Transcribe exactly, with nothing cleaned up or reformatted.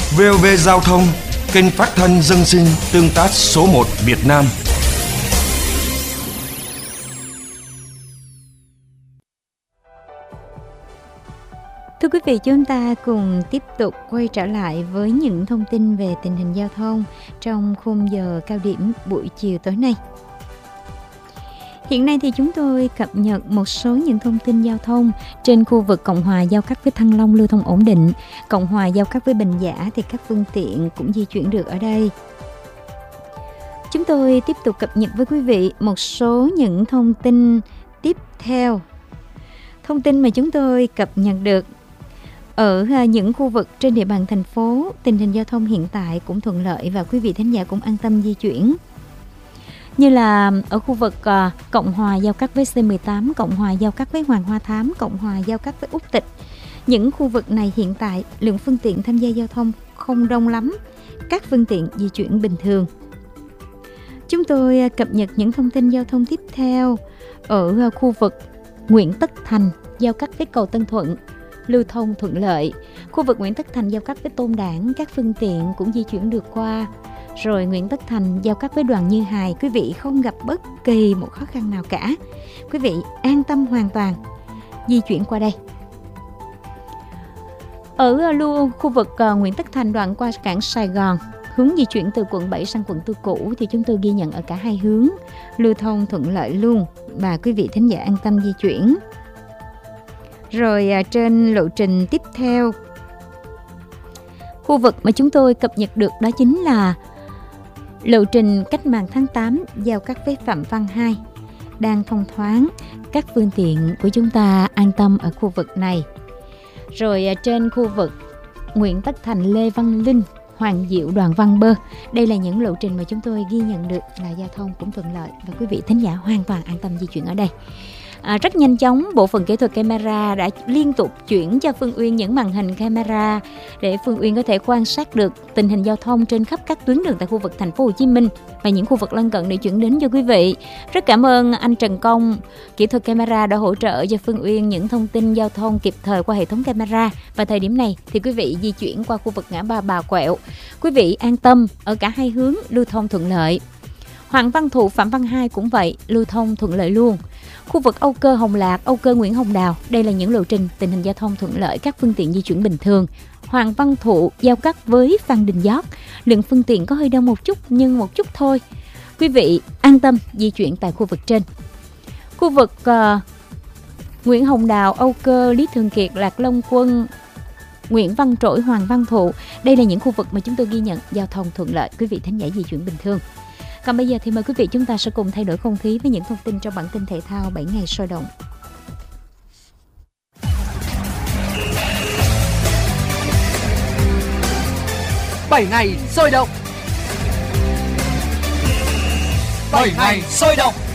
vê o vê Giao thông, kênh phát thanh dân sinh tương tác số một Việt Nam. Thưa quý vị, chúng ta cùng tiếp tục quay trở lại với những thông tin về tình hình giao thông trong khung giờ cao điểm buổi chiều tối nay. Hiện nay thì chúng tôi cập nhật một số những thông tin giao thông trên khu vực Cộng hòa giao cắt với Thăng Long lưu thông ổn định, Cộng hòa giao cắt với Bình Giả thì các phương tiện cũng di chuyển được ở đây. Chúng tôi tiếp tục cập nhật với quý vị một số những thông tin tiếp theo. Thông tin mà chúng tôi cập nhật được ở những khu vực trên địa bàn thành phố, tình hình giao thông hiện tại cũng thuận lợi và quý vị thính giả cũng an tâm di chuyển. Như là ở khu vực uh, Cộng hòa giao cắt với xê mười tám, Cộng hòa giao cắt với Hoàng Hoa Thám, Cộng hòa giao cắt với Úc Tịch. Những khu vực này hiện tại lượng phương tiện tham gia giao thông không đông lắm, các phương tiện di chuyển bình thường. Chúng tôi uh, cập nhật những thông tin giao thông tiếp theo ở uh, khu vực Nguyễn Tất Thành giao cắt với cầu Tân Thuận, lưu thông thuận lợi. Khu vực Nguyễn Tất Thành giao cắt với Tôn Đản, các phương tiện cũng di chuyển được qua. Rồi Nguyễn Tất Thành giao cắt với Đoàn Như Hài, quý vị không gặp bất kỳ một khó khăn nào cả. Quý vị an tâm hoàn toàn di chuyển qua đây. Ở lưu khu vực uh, Nguyễn Tất Thành đoạn qua cảng Sài Gòn, hướng di chuyển từ quận bảy sang quận Tư Cũ thì chúng tôi ghi nhận ở cả hai hướng, lưu thông thuận lợi luôn và quý vị thính giả an tâm di chuyển. Rồi uh, trên lộ trình tiếp theo, khu vực mà chúng tôi cập nhật được đó chính là lộ trình Cách mạng tháng tám giao cắt với Phạm Văn hai đang thông thoáng, các phương tiện của chúng ta an tâm ở khu vực này. Rồi trên khu vực Nguyễn Tất Thành, Lê Văn Linh, Hoàng Diệu, Đoàn Văn Bơ, đây là những lộ trình mà chúng tôi ghi nhận được là giao thông cũng thuận lợi và quý vị thính giả hoàn toàn an tâm di chuyển ở đây. À, rất nhanh chóng, bộ phận kỹ thuật camera đã liên tục chuyển cho Phương Uyên những màn hình camera để Phương Uyên có thể quan sát được tình hình giao thông trên khắp các tuyến đường tại khu vực thành phố Hồ Chí Minh và những khu vực lân cận để chuyển đến cho quý vị. Rất cảm ơn anh Trần Công, kỹ thuật camera đã hỗ trợ cho Phương Uyên những thông tin giao thông kịp thời qua hệ thống camera. Và thời điểm này thì quý vị di chuyển qua khu vực ngã ba Bà Quẹo, quý vị an tâm ở cả hai hướng, lưu thông thuận lợi. Hoàng Văn Thụ, Phạm Văn Hai cũng vậy, lưu thông thuận lợi luôn. Khu vực Âu Cơ, Hồng Lạc, Âu Cơ, Nguyễn Hồng Đào, đây là những lộ trình tình hình giao thông thuận lợi, các phương tiện di chuyển bình thường. Hoàng Văn Thụ giao cắt với Phan Đình Giót, lượng phương tiện có hơi đông một chút nhưng một chút thôi. Quý vị an tâm di chuyển tại khu vực trên. Khu vực uh, Nguyễn Hồng Đào, Âu Cơ, Lý Thường Kiệt, Lạc Long Quân, Nguyễn Văn Trỗi, Hoàng Văn Thụ, đây là những khu vực mà chúng tôi ghi nhận giao thông thuận lợi, quý vị thính giả di chuyển bình thường. Còn bây giờ thì mời quý vị chúng ta sẽ cùng thay đổi không khí với những thông tin trong bản tin thể thao bảy ngày sôi động. bảy ngày sôi động. bảy ngày sôi động.